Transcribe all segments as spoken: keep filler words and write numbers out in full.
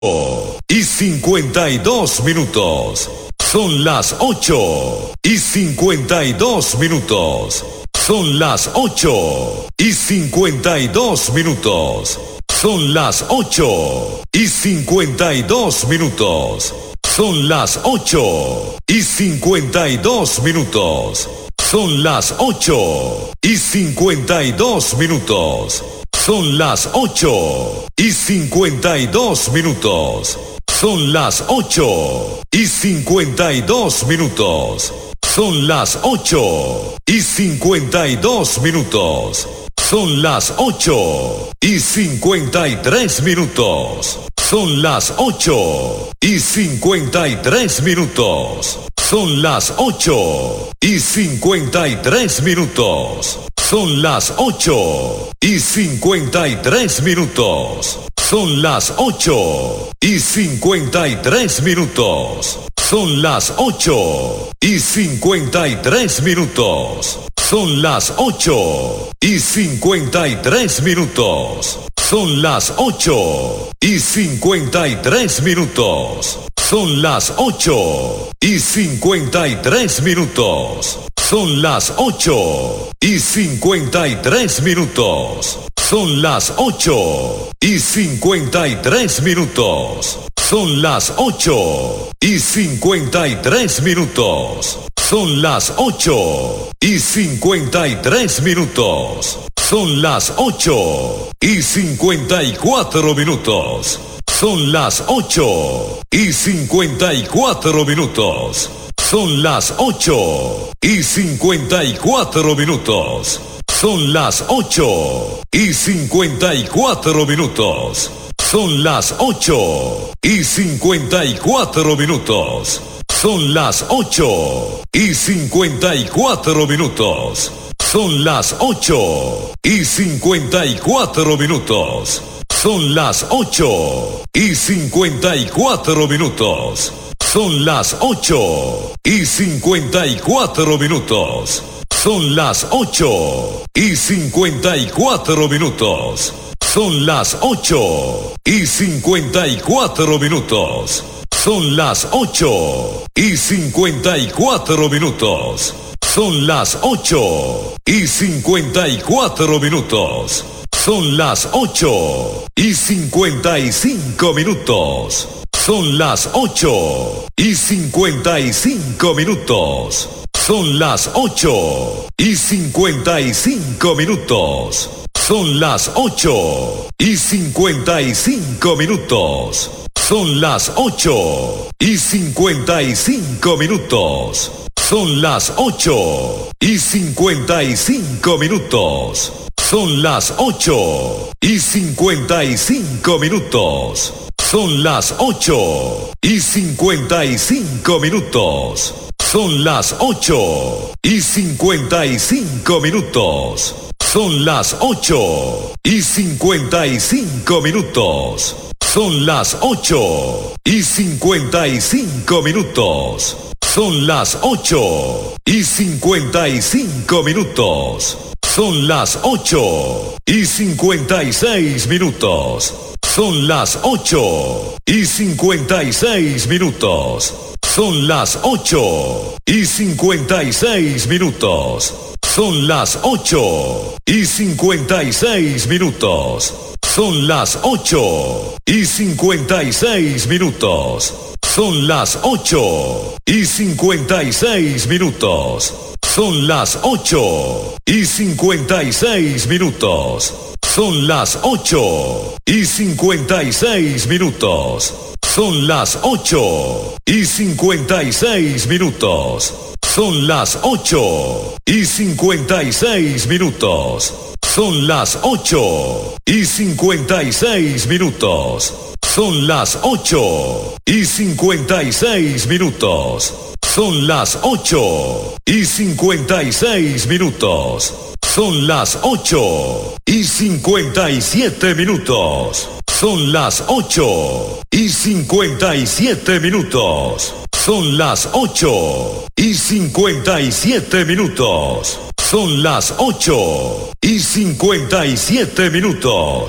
y cincuenta y dos minutos. Son las ocho y cincuenta y dos minutos. Son las ocho y cincuenta y dos minutos. Son las ocho y cincuenta y dos minutos. Son las ocho y cincuenta y dos minutos. Son las ocho y cincuenta y dos minutos. Son las ocho y cincuenta y dos minutos. Son las ocho y cincuenta y dos minutos. Son las ocho y cincuenta y dos minutos. Son las ocho y cincuenta y tres minutos. Son las ocho y cincuenta y tres minutos. Son las ocho y cincuenta y tres minutos. Son las ocho y cincuenta y tres minutos. Son las ocho y cincuenta y tres minutos. Son las ocho y cincuenta y tres minutos. Son las ocho y cincuenta y tres minutos. Son las ocho y cincuenta y tres minutos. Son las ocho y cincuenta y tres minutos. Son las ocho y cincuenta y tres minutos. Son las ocho y cincuenta y tres minutos. Son las ocho y cincuenta y tres minutos. Son las ocho y cincuenta y tres minutos. Son las ocho y cincuenta y cuatro minutos. Son las ocho y cincuenta y cuatro minutos. Son las ocho y cincuenta y cuatro minutos. Son las ocho y cincuenta y cuatro minutos. Son las ocho y cincuenta y cuatro minutos. Son las ocho y cincuenta y cuatro minutos. Son las ocho y cincuenta y cuatro minutos. Son las ocho y cincuenta y cuatro minutos. Son las ocho y cincuenta y cuatro minutos. Son las ocho y cincuenta y cuatro minutos. Son las ocho y cincuenta y cuatro minutos. Son las ocho y cincuenta y cuatro minutos. Son las ocho y cincuenta y cuatro minutos. Son las ocho y cincuenta y cinco minutos. Son las ocho y cincuenta y cinco minutos. Son las ocho y cincuenta y cinco minutos. Son las ocho y cincuenta y cinco minutos. Son las ocho y cincuenta y cinco minutos. Son las ocho y cincuenta y cinco minutos. Son las ocho y cincuenta y cinco minutos. Son las ocho y cincuenta y cinco minutos. Son las ocho y cincuenta y cinco minutos. Son las ocho y cincuenta y cinco minutos. Son las ocho y cincuenta y cinco minutos. Son las ocho y cincuenta y cinco minutos. Son las ocho y cincuenta y seis minutos. Son las ocho y cincuenta y seis minutos. Son las ocho y cincuenta y seis minutos. Son las ocho y cincuenta y seis minutos. Son las ocho y cincuenta y seis minutos. Son las ocho y cincuenta y seis minutos. Son las ocho y cincuenta y seis minutos. Son las ocho y cincuenta y seis minutos. Son las ocho y cincuenta y seis minutos. Son las ocho y cincuenta y seis minutos. Son las ocho y cincuenta y seis minutos. Son las ocho y cincuenta y seis minutos. Son las ocho y cincuenta y seis minutos. Son las ocho y cincuenta y siete minutos. Son las ocho y cincuenta y siete minutos. Son las ocho y cincuenta y siete minutos. Son las ocho y cincuenta y siete minutos.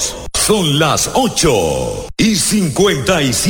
Son las ocho y cincuenta y siete.